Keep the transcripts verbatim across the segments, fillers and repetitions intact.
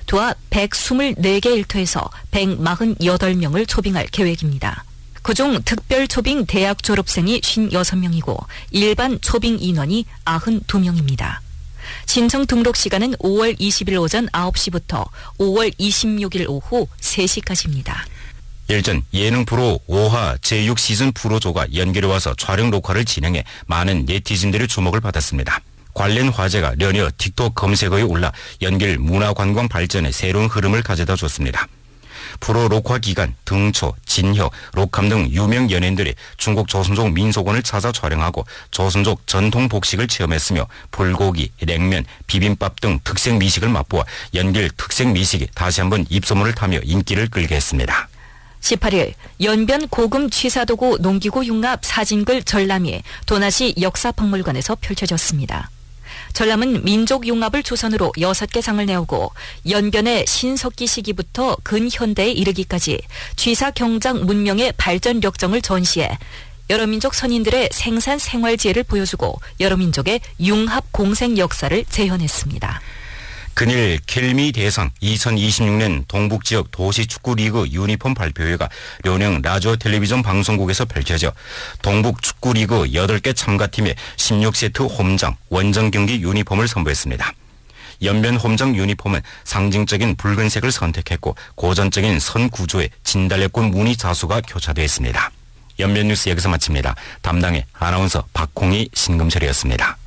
도합 백이십사 개 일터에서 백사십팔 명을 초빙할 계획입니다. 그중 특별 초빙 대학 졸업생이 오십육 명이고 일반 초빙 인원이 구십이 명입니다. 신청 등록 시간은 오월 이십일 오전 아홉 시부터 오월 이십육일 오후 세 시까지입니다. 일전 예능 프로 오화 제육 시즌 프로조가 연결해 와서 촬영 녹화를 진행해 많은 네티즌들의 주목을 받았습니다. 관련 화제가 연이어 틱톡 검색어에 올라 연길 문화관광 발전에 새로운 흐름을 가져다 줬습니다. 프로 녹화 기간 등초, 진효, 록함 등 유명 연예인들이 중국 조선족 민속원을 찾아 촬영하고 조선족 전통 복식을 체험했으며 불고기, 냉면, 비빔밥 등 특색 미식을 맛보아 연길 특색 미식이 다시 한번 입소문을 타며 인기를 끌게 했습니다. 십팔 일 연변 고금 취사도구 농기구 융합 사진글 전람이 도나시 역사박물관에서 펼쳐졌습니다. 전람은 민족 융합을 조선으로 여섯 개 장을 내오고 연변의 신석기 시기부터 근현대에 이르기까지 취사 경장 문명의 발전 력정을 전시해 여러 민족 선인들의 생산 생활 지혜를 보여주고 여러 민족의 융합 공생 역사를 재현했습니다. 근일 켈미 대상 이천이십육 년 동북지역 도시축구리그 유니폼 발표회가 련영 라디오 텔레비전 방송국에서 펼쳐져 동북축구리그 여덟 개 참가팀에 십육 세트 홈장, 원정 경기 유니폼을 선보였습니다. 연변 홈장 유니폼은 상징적인 붉은색을 선택했고 고전적인 선 구조에 진달래꽃 무늬 자수가 교차되어 있습니다. 연변 뉴스 여기서 마칩니다. 담당의 아나운서 박홍희, 신금철이었습니다.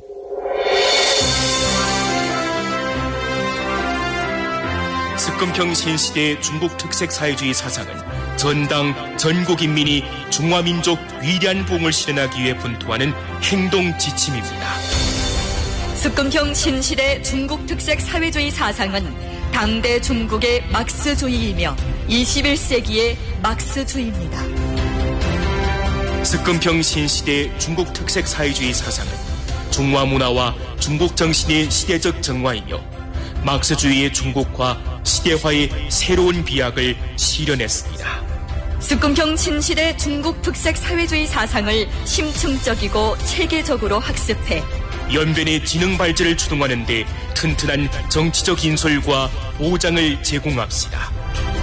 습금평 신시대의 중국 특색 사회주의 사상은 전당, 전국인민이 중화민족 위대한 부흥을 실현하기 위해 분투하는 행동 지침입니다. 습금평 신시대 중국 특색 사회주의 사상은 당대 중국의 막스주의이며 이십일 세기의 막스주의입니다. 습금평 신시대의 중국 특색 사회주의 사상은 중화 문화와 중국 정신의 시대적 정화이며 막스주의의 중국화, 시대화의 새로운 비약을 실현했습니다. 습금평 신시대 중국 특색 사회주의 사상을 심층적이고 체계적으로 학습해 연변의 지능 발전을 주동하는 데 튼튼한 정치적 인솔과 보장을 제공합시다.